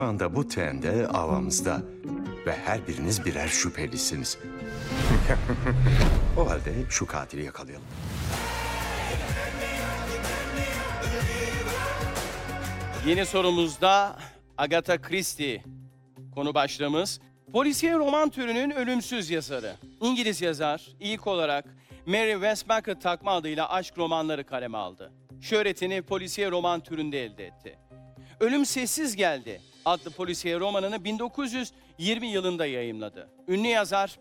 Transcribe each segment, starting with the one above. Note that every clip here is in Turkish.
Şu anda bu tende avamızda ve her biriniz birer şüphelisiniz. O halde şu katili yakalayalım. Yeni sorumuzda Agatha Christie konu başlığımız. Polisiye roman türünün ölümsüz yazarı. İngiliz yazar ilk olarak Mary Westmacott takma adıyla aşk romanları kaleme aldı. Şöhretini polisiye roman türünde elde etti. Ölüm Sessiz Geldi adlı polisiye romanını 1920 yılında yayımladı. Ünlü yazar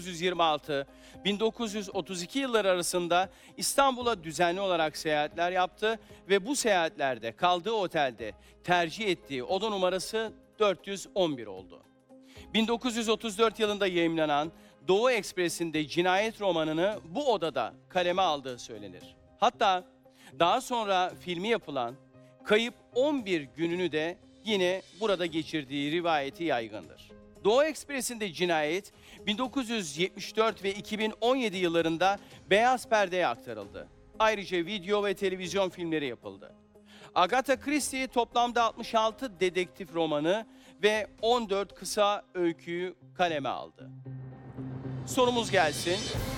1926-1932 yılları arasında İstanbul'a düzenli olarak seyahatler yaptı ve bu seyahatlerde kaldığı otelde tercih ettiği oda numarası 411 oldu. 1934 yılında yayımlanan Doğu Ekspresi'nde cinayet romanını bu odada kaleme aldığı söylenir. Hatta daha sonra filmi yapılan Kayıp 11 gününü de yine burada geçirdiği rivayeti yaygındır. Doğu Ekspresi'nde cinayet 1974 ve 2017 yıllarında beyaz perdeye aktarıldı. Ayrıca video ve televizyon filmleri yapıldı. Agatha Christie toplamda 66 dedektif romanı ve 14 kısa öyküyü kaleme aldı. Sorumuz gelsin.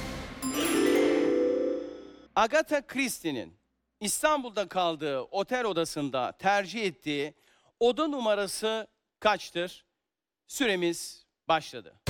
Agatha Christie'nin İstanbul'da kaldığı otel odasında tercih ettiği oda numarası kaçtır? Süremiz başladı.